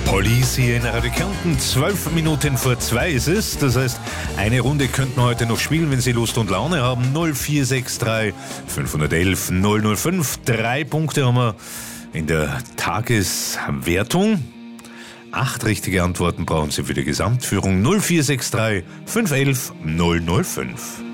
Police hier in Radio Kärnten. 12 Minuten vor 2 ist es. Das heißt, eine Runde könnten heute noch spielen, wenn Sie Lust und Laune haben. 0463 511 005. 3 Punkte haben wir in der Tageswertung. 8 richtige Antworten brauchen Sie für die Gesamtführung. 0463 511 005.